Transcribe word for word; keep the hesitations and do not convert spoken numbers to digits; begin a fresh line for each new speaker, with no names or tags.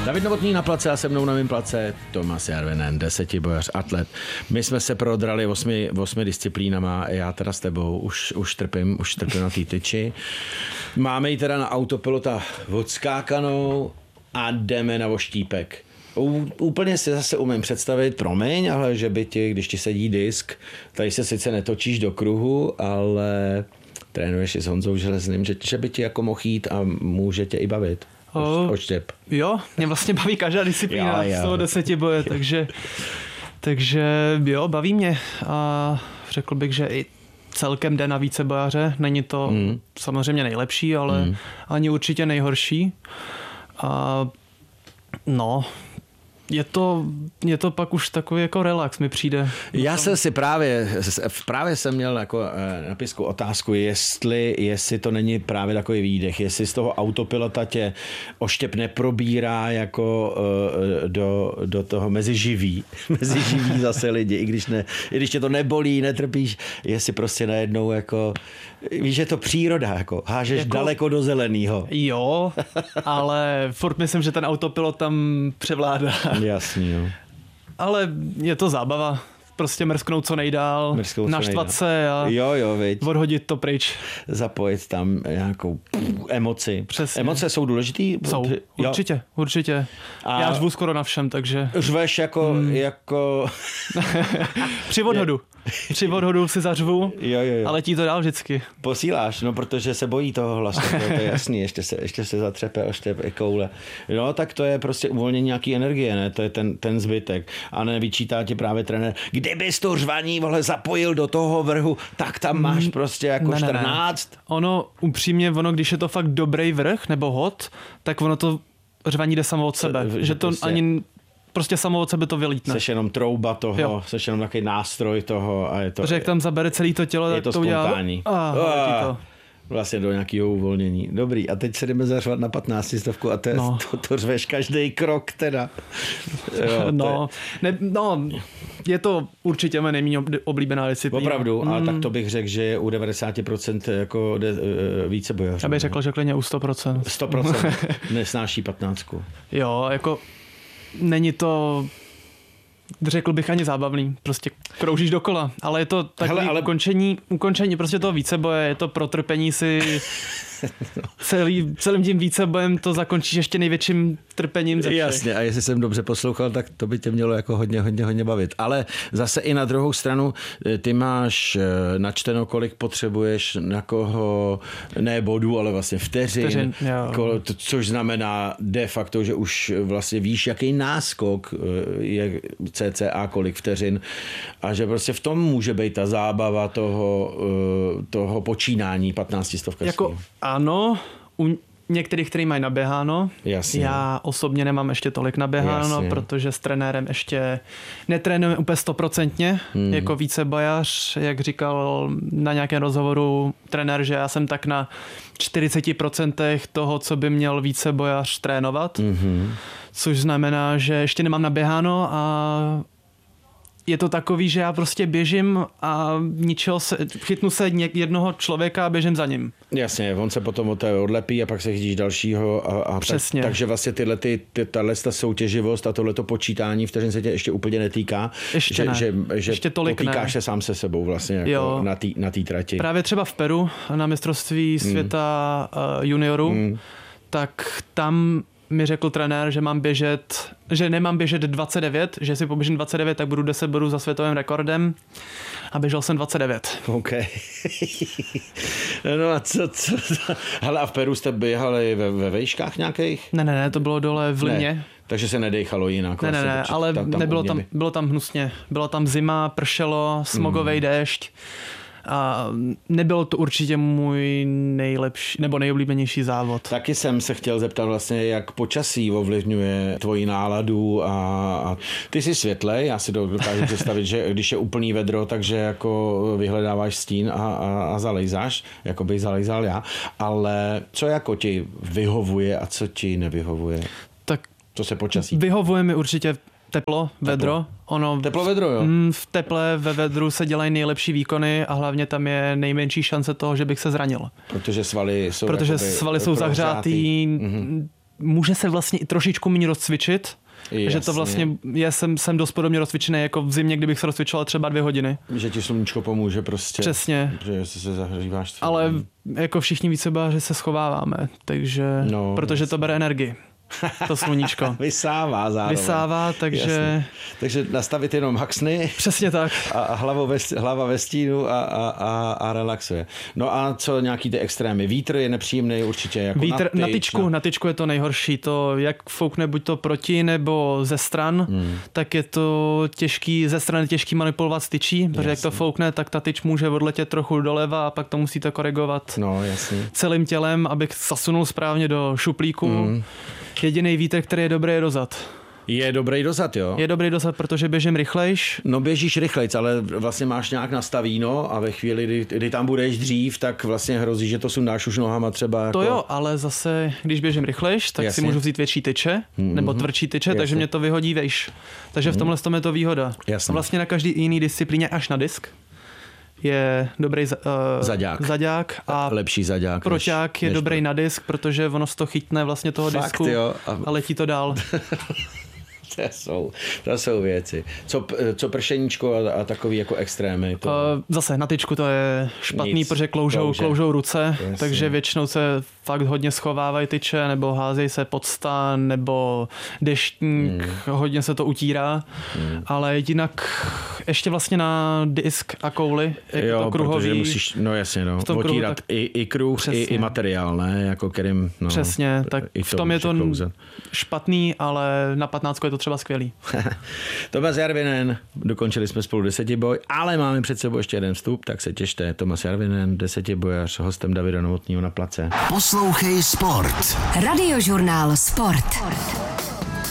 David Novotný na place a se mnou na mým place Tomas Järvinen, desetibojař, atlet. My jsme se prodrali osmi, osmi disciplínama, já teda s tebou už, už trpím, už trpím na té tyči. Máme ji teda na autopilota odskákanou a jdeme na oštípek. U, úplně si zase umím představit, promiň, ale že by ti, když ti sedí disk, tady se sice netočíš do kruhu, ale trénuješ i s Honzou Železným, že, že by ti jako mohl jít a může tě i bavit.
O,
Oštěp.
Jo, mě vlastně baví každá disciplína z toho desetiboje, takže, takže jo, baví mě a řekl bych, že i celkem jde na vícebojaře. Není to mm. samozřejmě nejlepší, ale mm. ani určitě nejhorší. A no, je to, je to pak už takový jako relax mi přijde.
Já jsem si právě, právě jsem měl jako na písku otázku, jestli, jestli to není právě takový výdech, jestli z toho autopilota tě oštěp neprobírá jako do, do toho meziživí, meziživí zase lidi, i když, ne, i když tě to nebolí, netrpíš, jestli prostě najednou jako, víš, že to příroda, jako hážeš jako, daleko do zeleného.
Jo, ale furt myslím, že ten autopilot tam převládá.
Jasný, jo.
Ale je to zábava. Prostě mrsknout co nejdál, mrsknout naštvat co se a
jo, jo, viď.
odhodit to pryč.
Zapojit tam nějakou pů, emoci.
Přesně.
Emoce jsou důležitý?
Jsou, jo. určitě, určitě. A já řvu skoro na všem, takže...
Řveš jako... Hmm. jako...
Při odhodu. Při odhodu si zařvu,
jo, jo, jo.
ale letí to dál vždycky.
Posíláš, no protože se bojí toho hlasu, to, to je jasný, ještě se, ještě se zatřepe oštěp koule. No tak to je prostě uvolnění nějaký energie, ne? To je ten, ten zbytek. A nevyčítá ti právě trenér, kdybys to řvaní, vole, zapojil do toho vrhu, tak tam máš prostě jako ne, čtrnáct. Ne, ne.
Ono, upřímně, ono, když je to fakt dobrý vrch nebo hod, tak ono to řvaní jde samo od sebe. Že, že to prostě... ani... Prostě samo od sebe to vylítne.
Seš jenom trouba toho, jo. Seš jenom takový nástroj toho a je to...
Protože jak tam zabere celé to tělo,
je to
to udělá...
spontánní.
Ah, to.
Vlastně do nějakého uvolnění. Dobrý, a teď se jdeme zařvat na patnáctistovku a to, no. to, to řveš každý krok teda. Jo,
no, je... Ne, no, je to určitě moje nejméně oblíbená disciplína.
Opravdu, mm. ale tak to bych řekl, že je u devadesát procent jako de, více bojařů.
Já bych řekl, že klidně u sto procent.
sto procent nesnáší patnáctku.
Jo, jako není to, řekl bych, ani zábavný. Prostě kroužíš dokola, ale je to takový Hele, ale... ukončení, ukončení prostě toho víceboje, je to protrpení si celý, celým tím vícebojem to zakončíš ještě největším trpením ze všech.
Jasně, a jestli jsem dobře poslouchal, tak to by tě mělo jako hodně, hodně, hodně bavit. Ale zase i na druhou stranu, ty máš načteno, kolik potřebuješ na koho, ne bodů, ale vlastně vteřin, vteřin ko, to, což znamená de facto, že už vlastně víš, jaký náskok je cca kolik vteřin a že prostě v tom může být ta zábava toho, toho počínání patnáctistovka.
Jako ano, u některých, který mají naběháno.
Jasně.
Já osobně nemám ještě tolik naběháno, Jasně. protože s trenérem ještě netrénujeme úplně stoprocentně, hmm. jako vícebojař, jak říkal na nějakém rozhovoru trenér, že já jsem tak na čtyřicet procent toho, co by měl vícebojař trénovat, hmm. což znamená, že ještě nemám naběháno a je to takový, že já prostě běžím a ničeho se, chytnu se jednoho člověka a běžím za ním.
Jasně, on se potom od té odlepí a pak se chytíš dalšího. A, a
Přesně.
Tak, takže vlastně tyhle, ty, ty, tahle ta soutěživost a tohleto počítání vteřin se tě ještě úplně netýká.
Ještě
že,
ne.
Že, že
ještě tolik
potýkáš
ne.
se sám se sebou vlastně jako na té na té trati.
Právě třeba v Peru na mistrovství světa mm. uh, juniorů, mm. tak tam mi řekl trenér, že mám běžet, že nemám běžet dvacet devět, že si poběžím dvacet devět, tak budu deset bodů za světovým rekordem a běžel jsem dvacet devět.
OK. No a co, co, hele, a v Peru jste běhali ve, ve vejškách nějakých?
Ne, ne, ne, to bylo dole v Limě.
Ne, takže se nedejchalo jinak.
Ne,
vlastně,
ne, ne, ale tam, tam nebylo tam, bylo tam hnusně. Byla tam zima, pršelo, smogovej mm. déšť. A nebyl to určitě můj nejlepší nebo nejoblíbenější závod.
Taky jsem se chtěl zeptat vlastně, jak počasí ovlivňuje tvoji náladu a, a ty jsi světlej, já si dokážu představit, že když je úplný vedro, takže jako vyhledáváš stín a, a, a zalejzáš, jako bych zalejzal já, ale co jako ti vyhovuje a co ti nevyhovuje?
Tak
co se počasí?
Vyhovuje mi určitě teplo, vedro.
Teplo.
Ono
teplo, vedro, jo?
V teple, ve vedru se dělají nejlepší výkony a hlavně tam je nejmenší šance toho, že bych se zranil.
Protože svaly jsou,
Protože svaly jsou zahřátý, mm-hmm. může se vlastně i trošičku méně rozcvičit.
Jasně.
Že to vlastně, já jsem, jsem dost podobně rozcvičený jako v zimě, kdybych se rozcvičoval třeba dvě hodiny.
Že ti sluníčko pomůže prostě.
Přesně.
Že se zahříváš.
Ale jako všichni vícebaři se schováváme, takže, no, protože jasně. to bere energii. To sluníčko.
Vysává zároveň.
Vysává, takže...
Jasně. Takže nastavit jenom haxny.
Přesně tak.
A hlavu ve, hlava ve stínu a, a, a, a relaxuje. No a co nějaký ty extrémy? Vítr je nepříjemný určitě. Jako
Vítr
na,
na tyčku, na... na tyčku je to nejhorší. To jak foukne buď to proti nebo ze stran, hmm. tak je to těžký, ze strany těžký manipulovat s tyčí, protože jak to foukne, tak ta tyč může odletět trochu doleva a pak to musíte korigovat
no, jasně.
celým tělem, abych zasunul správně do šuplíku. Hmm. Jediný vítr, který je dobrý, je dozad.
Je dobrý dozad, jo?
Je dobrý dozad, protože běžím rychlejš.
No běžíš rychlejc, ale vlastně máš nějak nastavíno a ve chvíli, kdy, kdy tam budeš dřív, tak vlastně hrozí, že to sundáš už nohama třeba. Jako...
To jo, ale zase, když běžím rychlejš, tak jasně. si můžu vzít větší tyče, mm-hmm. nebo tvrdší tyče, jasně. takže mě to vyhodí vejš. Takže v tomhle tom je to výhoda.
Jasně.
Vlastně na každý jiný disciplíně až na disk je dobrý uh,
zaďák.
zaďák a
lepší zaďák.
proťák než, je než dobrý pro... na disk, protože ono to chytne vlastně toho Fakt, disku
jo. A...
a letí to dál.
To jsou, to jsou věci. Co, co pršeníčko a, a takový jako extrémy? To...
Uh, zase na tyčku to je špatný, Nic. protože kloužou, kloužou ruce, Jasně. takže většinou se fakt hodně schovávají tyče, nebo házejí se pod stan, nebo deštník, hmm. hodně se to utírá, hmm. ale jinak ještě vlastně na disk a kouli, jak
jo,
to kruhový.
Musíš, no jasně, no, otírat kruhu, tak... i, i kruh, i, i materiál, ne, jako kterým, no.
Přesně, tak v tom je to klouzat. špatný, ale na patnáctku je to třeba skvělý.
Tomáš Järvinen, dokončili jsme spolu desetiboj, ale máme před sebou ještě jeden vstup, tak se těšte. Tomáš Järvinen, desetibojař, hostem Davida Novotného na place.
Poslouchej sport. Radiožurnál Sport.